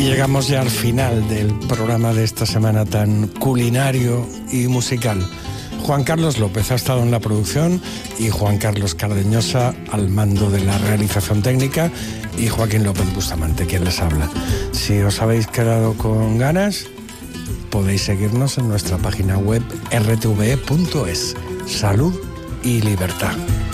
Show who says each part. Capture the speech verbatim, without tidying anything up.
Speaker 1: llegamos ya al final del programa de esta semana tan culinario y musical. Juan Carlos López ha estado en la producción y Juan Carlos Cardeñosa al mando de la realización técnica y Joaquín López Bustamante, quien les habla. Si os habéis quedado con ganas, podéis seguirnos en nuestra página web erre te ve punto es. Salud y libertad.